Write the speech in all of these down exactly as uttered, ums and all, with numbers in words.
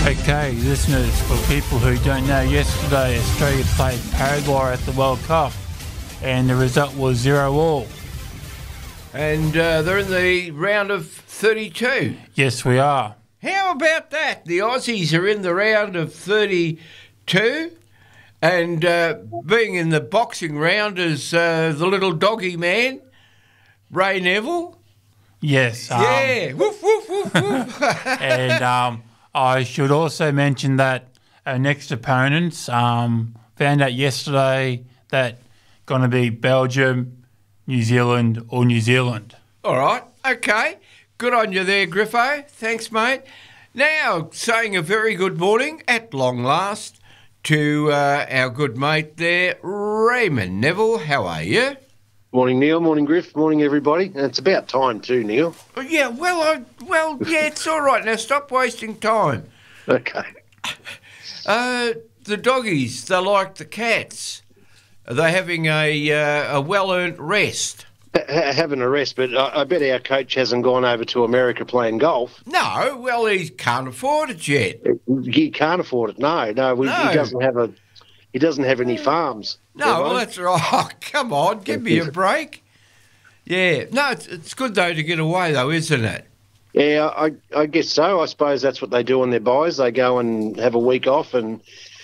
Okay, listeners, for people who don't know, yesterday Australia played Paraguay at the World Cup and the result was zero all. And uh, they're in the round of thirty-two. Yes, we are. How about that? The Aussies are in the round of thirty-two, and uh, being in the boxing round is uh, the little doggy man, Ray Neville. Yes. Um, Yeah, woof, woof, woof, woof. and um, I should also mention that our next opponents um, found out yesterday that going to be Belgium, New Zealand or New Zealand. All right, okay. Good on you there, Griffo. Thanks, mate. Now, saying a very good morning at long last to uh, our good mate there, Raymond Neville. How are you? Morning, Neil. Morning, Griff. Morning, everybody. And it's about time too, Neil. Oh, yeah, well, I, well, yeah, it's all right. Now, stop wasting time. Okay. Uh, the doggies, they're like the cats. Are they having a, uh, a well-earned rest? Ha- having a rest, but I-, I bet our coach hasn't gone over to America playing golf. No, well, he can't afford it yet. He can't afford it. No, no, we, No. he doesn't have a. He doesn't have any farms. No, well, that's right. Oh, come on, give me a break. Yeah, no, it's, it's good, though, to get away, though, isn't it? Yeah, I, I guess so. I suppose that's what they do on their buys. They go and have a week off and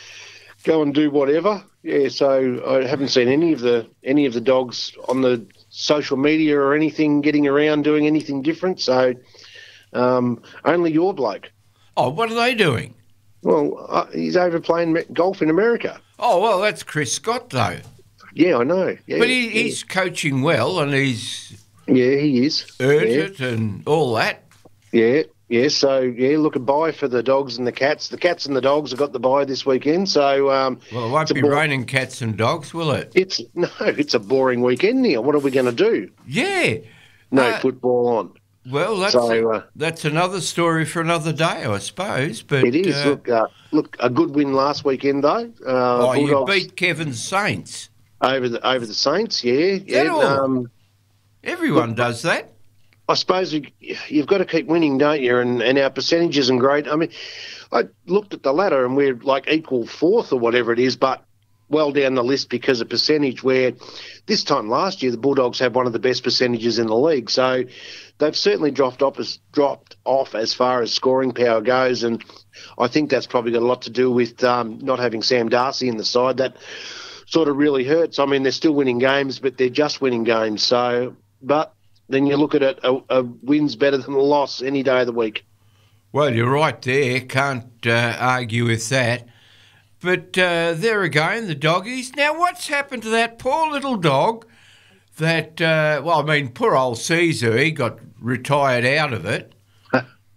go and do whatever. Yeah, so I haven't seen any of the any of the dogs on the social media or anything getting around doing anything different. So um, only your bloke. Oh, what are they doing? Well, uh, he's over playing me- golf in America. Oh, well, that's Chris Scott, though. Yeah, I know. Yeah, But he, he's coaching well and he's yeah, he is. earned yeah. it and all that. Yeah, yeah. So yeah, look, a bye for the dogs and the cats. The cats and the dogs have got the bye this weekend. So um, Well, it won't it's be a bo- raining cats and dogs, will it? It's no, it's a boring weekend, Neil. What are we going to do? Yeah. No Uh, football on. Well, that's So, uh, that's another story for another day, I suppose. But It is. uh, look, uh, look, a good win last weekend though. Uh, oh, you Bulldogs beat Kevin's Saints. over the over the Saints. Yeah, yeah. all? Um, Everyone does that. I suppose you, you've got to keep winning, don't you? And, and our percentage isn't great. I mean, I looked at the ladder and we're like equal fourth or whatever it is, but well down the list because of percentage, where this time last year the Bulldogs had one of the best percentages in the league. So they've certainly dropped off as, dropped off as far as scoring power goes, and I think that's probably got a lot to do with um, not having Sam Darcy in the side. That sort of really hurts. I mean, they're still winning games, but they're just winning games. So, but then you look at it, a, a win's better than a loss any day of the week. Well, you're right there. Can't uh, argue with that. But uh, there again, the doggies. Now, what's happened to that poor little dog that, uh, well, I mean, poor old Caesar, he got retired out of it. Yeah,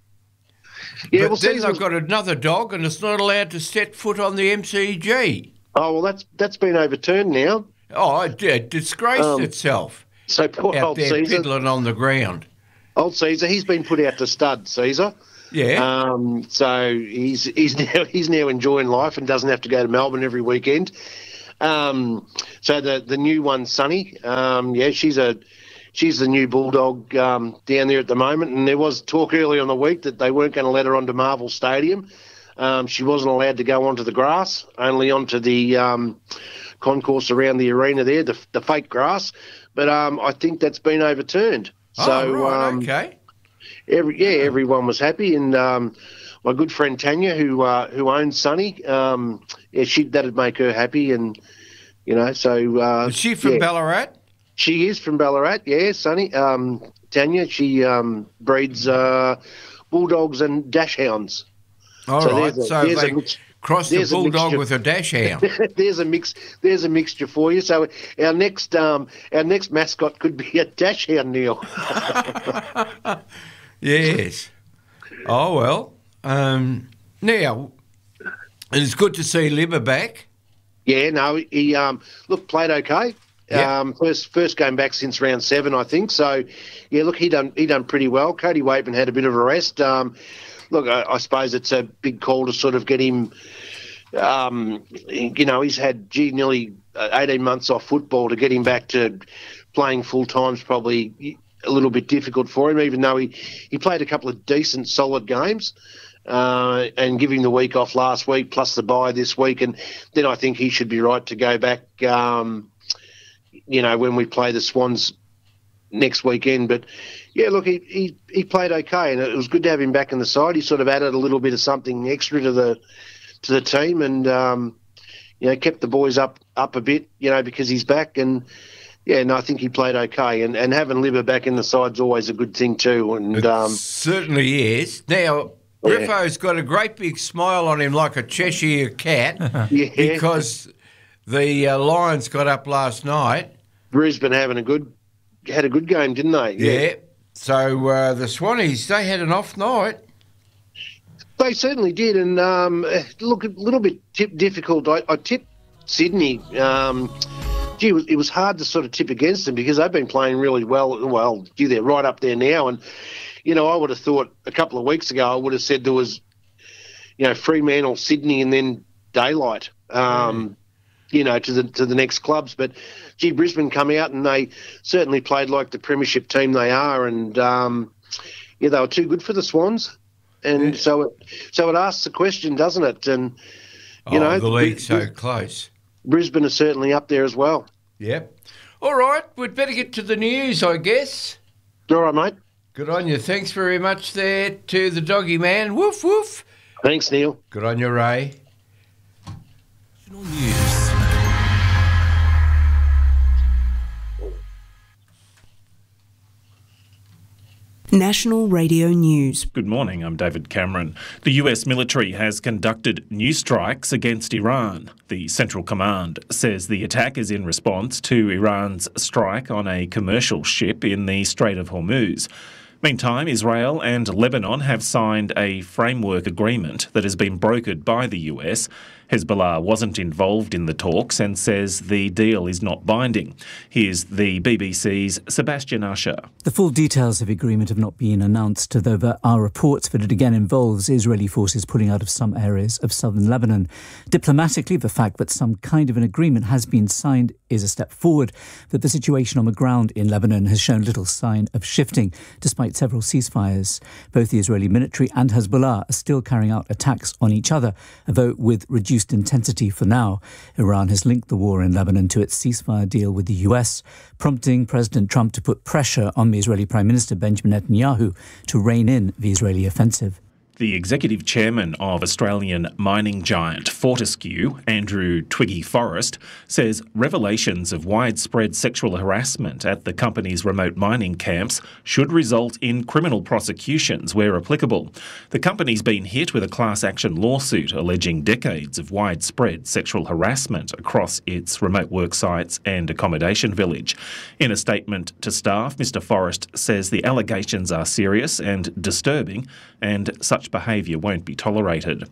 but well, then Caesar's- they've got another dog and it's not allowed to set foot on the M C G. Oh well, that's that's been overturned now. Oh, it, it disgraced Um, itself So poor out old there Caesar, piddling on the ground. old Caesar, he's been put out to stud. Caesar. Yeah. Um, so he's he's now he's now enjoying life and doesn't have to go to Melbourne every weekend. Um, so the the new one, Sunny, um, yeah, she's a she's the new bulldog um, down there at the moment. And there was talk earlier in the week that they weren't going to let her onto Marvel Stadium. Um, she wasn't allowed to go onto the grass, only onto the um, concourse around the arena there, the, the fake grass. But um, I think that's been overturned. oh, So right, um, okay. Every, yeah, everyone was happy, and um, my good friend Tanya, who uh, who owns Sunny, um, yeah, she that'd make her happy, and you know, so uh, Is she from yeah. Ballarat? She is from Ballarat, yeah, Sunny. Um, Tanya, she um, breeds uh, bulldogs and dashhounds. All So right, there's a- so there's a they mix- crossed a there's a bulldog mixture. with a dash hound. there's a mix. There's a mixture for you. So our next um, our next mascot could be a dashhound, Neil. Yes. Oh, well. Um, now, it's good to see Libba back. Yeah, no, he um, look played okay. Yeah. Um, first first game back since round seven, I think. So, yeah, look, he done he done pretty well. Cody Waitman had a bit of a rest. Um, look, I, I suppose it's a big call to sort of get him. Um, you know, he's had gee, nearly eighteen months off football. To get him back to playing full time's probably a little bit difficult for him. Even though he he played a couple of decent, solid games. uh, and give him the week off last week plus the bye this week, and then I think he should be right to go back, um, you know, when we play the Swans next weekend. But, yeah, look, he, he, he played okay, and it was good to have him back in the side. He sort of added a little bit of something extra to the to the team and, um, you know, kept the boys up up a bit, you know, because he's back. And, yeah, no, I think he played okay. And, and having Libba back in the side's always a good thing too. And It um, certainly is. Now, Griffo's got a great big smile on him like a Cheshire cat yeah, because the uh, Lions got up last night. Brisbane having a good had a good game, didn't they? Yeah. So uh, the Swannies, they had an off night. They certainly did, and um, look, a little bit tip difficult. I, I tipped Sydney. Um, gee, it was, it was hard to sort of tip against them because they've been playing really well. Well, gee, they're right up there now, and you know, I would have thought a couple of weeks ago I would have said there was, you know, Fremantle, Sydney, and then Daylight. Um, mm. You know, to the to the next clubs, but gee, Brisbane come out and they certainly played like the premiership team they are, and um, yeah, they were too good for the Swans. And yeah. so, it, so it asks the question, doesn't it? And you oh, know, the league's so close. Brisbane is certainly up there as well. Yep. All right, we'd better get to the news, I guess. All right, mate. Good on you. Thanks very much there to the doggy man. Woof woof. Thanks, Neil. Good on you, Ray. News. National Radio News. Good morning, I'm David Cameron. The U S military has conducted new strikes against Iran. The Central Command says the attack is in response to Iran's strike on a commercial ship in the Strait of Hormuz. Meantime, Israel and Lebanon have signed a framework agreement that has been brokered by the U S. Hezbollah wasn't involved in the talks and says the deal is not binding. Here's the B B C's Sebastian Usher. The full details of the agreement have not been announced, though there are reports that it again involves Israeli forces pulling out of some areas of southern Lebanon. Diplomatically, the fact that some kind of an agreement has been signed is a step forward, but the situation on the ground in Lebanon has shown little sign of shifting, despite several ceasefires. Both the Israeli military and Hezbollah are still carrying out attacks on each other, though with reduced intensity for now. Iran has linked the war in Lebanon to its ceasefire deal with the U S, prompting President Trump to put pressure on the Israeli Prime Minister Benjamin Netanyahu to rein in the Israeli offensive. The executive chairman of Australian mining giant Fortescue, Andrew Twiggy Forrest, says revelations of widespread sexual harassment at the company's remote mining camps should result in criminal prosecutions where applicable. The company's been hit with a class action lawsuit alleging decades of widespread sexual harassment across its remote work sites and accommodation village. In a statement to staff, Mr Forrest says the allegations are serious and disturbing, and such behaviour won't be tolerated.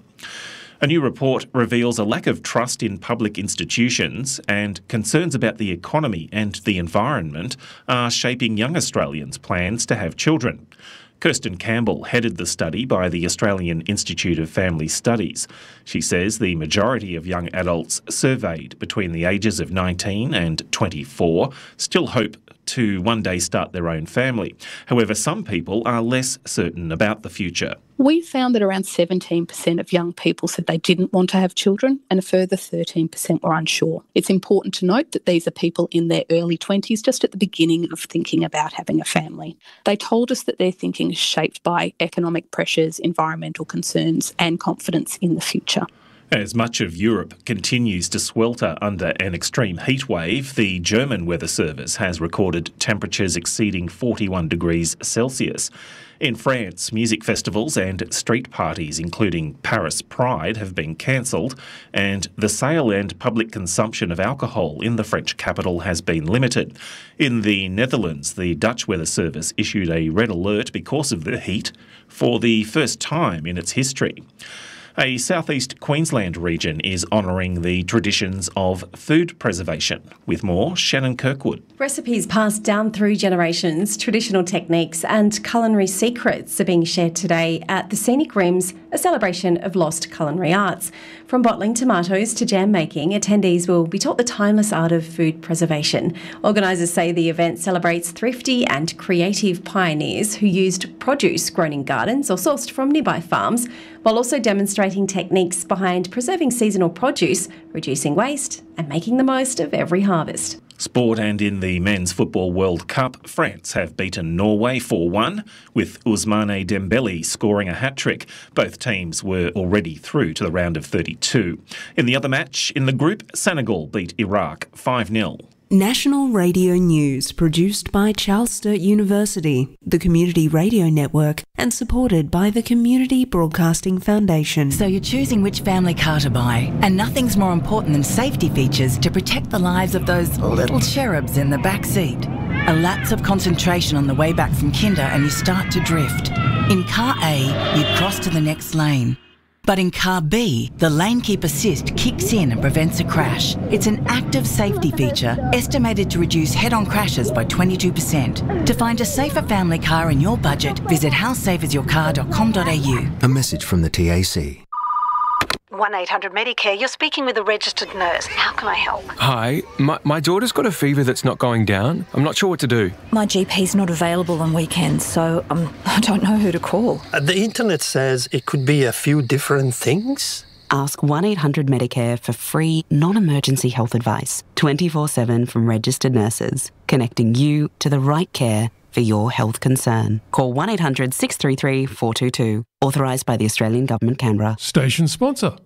A new report reveals a lack of trust in public institutions and concerns about the economy and the environment are shaping young Australians' plans to have children. Kirsten Campbell headed the study by the Australian Institute of Family Studies. She says the majority of young adults surveyed between the ages of nineteen and twenty-four still hope to one day start their own family. However, some people are less certain about the future. We found that around seventeen percent of young people said they didn't want to have children and a further thirteen percent were unsure. It's important to note that these are people in their early twenties, just at the beginning of thinking about having a family. They told us that their thinking is shaped by economic pressures, environmental concerns and confidence in the future. As much of Europe continues to swelter under an extreme heat wave, the German Weather Service has recorded temperatures exceeding forty-one degrees Celsius. In France, music festivals and street parties, including Paris Pride, have been cancelled, and the sale and public consumption of alcohol in the French capital has been limited. In the Netherlands, the Dutch Weather Service issued a red alert because of the heat for the first time in its history. A southeast Queensland region is honouring the traditions of food preservation. With more, Shannon Kirkwood. Recipes passed down through generations, traditional techniques and culinary secrets are being shared today at the Scenic Rims, a celebration of lost culinary arts. From bottling tomatoes to jam making, attendees will be taught the timeless art of food preservation. Organisers say the event celebrates thrifty and creative pioneers who used produce grown in gardens or sourced from nearby farms while also demonstrating techniques behind preserving seasonal produce, reducing waste and making the most of every harvest. Sport, and in the Men's Football World Cup, France have beaten Norway four one, with Ousmane Dembele scoring a hat-trick. Both teams were already through to the round of thirty-two. In the other match in the group, Senegal beat Iraq five nil. National Radio News, produced by Charles Sturt University, the Community Radio Network, and supported by the Community Broadcasting Foundation. So you're choosing which family car to buy, and nothing's more important than safety features to protect the lives of those little cherubs in the back seat. A lapse of concentration on the way back from kinder and you start to drift. In car A, you cross to the next lane. But in car B, the lane keep assist kicks in and prevents a crash. It's an active safety feature estimated to reduce head-on crashes by twenty-two percent. To find a safer family car in your budget, visit how safe is your car dot com dot a u. A message from the T A C. one eight hundred Medicare, you're speaking with a registered nurse. How can I help? Hi, my, my daughter's got a fever that's not going down. I'm not sure what to do. My G P's not available on weekends, so um, I don't know who to call. Uh, the internet says it could be a few different things. Ask one eight hundred Medicare for free, non-emergency health advice, twenty-four seven from registered nurses, connecting you to the right care for your health concern. Call one eight hundred six three three four two two. Authorised by the Australian Government, Canberra. Station sponsor.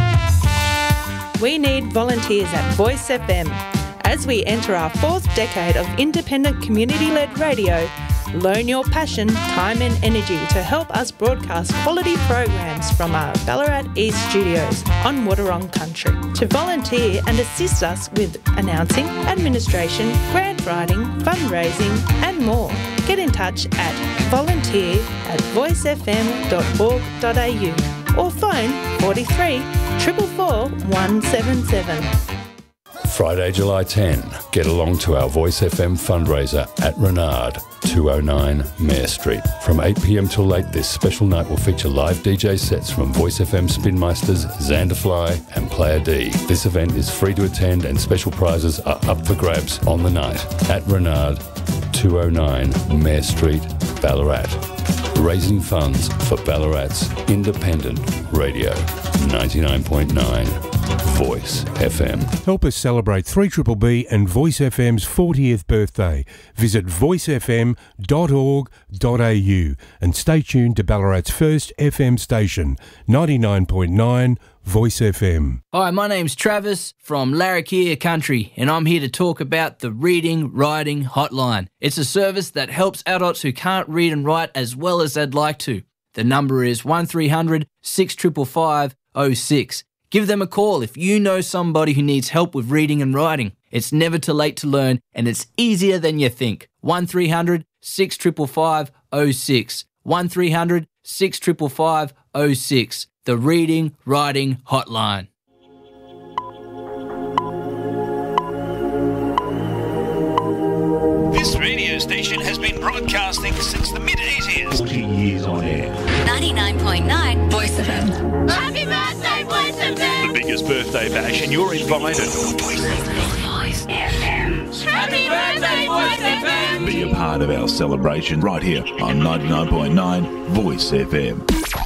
We need volunteers at Voice F M. As we enter our fourth decade of independent community-led radio, loan your passion, time and energy to help us broadcast quality programs from our Ballarat East studios on Wadawurrung country. To volunteer and assist us with announcing, administration, grant writing, fundraising and more, get in touch at volunteer at voice f m dot org dot a u or phone forty-three, four four four, one seven seven. Friday, July tenth, get along to our Voice F M fundraiser at Renard, two oh nine Mayor Street. From eight p m till eight, this special night will feature live D J sets from Voice F M Spin Meisters, Xanderfly and Player D. This event is free to attend and special prizes are up for grabs on the night at Renard, two oh nine Mayor Street, Ballarat. Raising funds for Ballarat's independent radio, ninety-nine point nine Voice F M. Help us celebrate three B B B and Voice F M's fortieth birthday. Visit voice f m dot org dot a u and stay tuned to Ballarat's first F M station, ninety-nine point nine Voice F M. Hi, my name's Travis from Larrakia Country, and I'm here to talk about the Reading Writing Hotline. It's a service that helps adults who can't read and write as well as they'd like to. The number is one three hundred, six five five, oh six. Give them a call if you know somebody who needs help with reading and writing. It's never too late to learn, and it's easier than you think. one three hundred, six five five, oh six. one three hundred, six five five, oh six. The Reading Writing Hotline. This radio station has been broadcasting since the mid-eighties. forty years on air. ninety-nine point nine Voice F M. Happy birthday, Voice F M! The biggest birthday bash, and you're invited. Voice F M. Happy birthday, Voice F M! Be a part of our celebration right here on ninety-nine point nine Voice F M.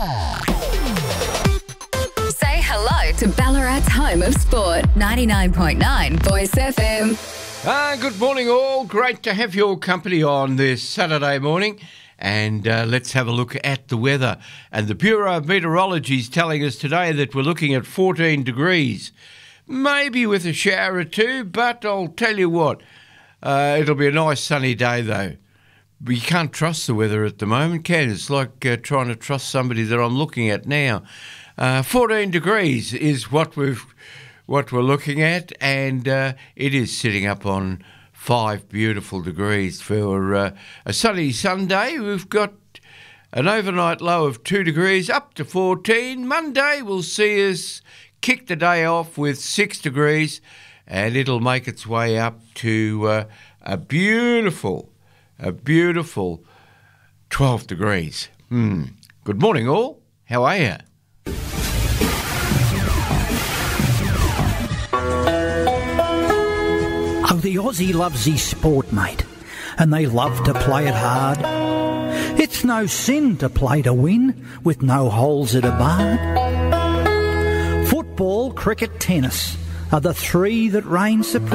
Say hello to Ballarat's home of sport, ninety-nine point nine Voice F M. Ah, good morning all. Great to have your company on this Saturday morning. And uh, let's have a look at the weather. And the Bureau of Meteorology is telling us today that we're looking at fourteen degrees. Maybe with a shower or two, but I'll tell you what, uh, it'll be a nice sunny day though. We can't trust the weather at the moment, can it? It's like uh, trying to trust somebody that I'm looking at now. Uh, fourteen degrees is what we've what we're looking at, and uh, it is sitting up on five beautiful degrees for uh, a sunny Sunday. We've got an overnight low of two degrees up to fourteen. Monday will see us kick the day off with six degrees, and it'll make its way up to uh, a beautiful, a beautiful twelve degrees. Hmm. Good morning all. How are you? Oh, the Aussie loves his sport, mate, and they love to play it hard. It's no sin to play to win with no holes at a bard. Football, cricket, tennis are the three that reign supreme.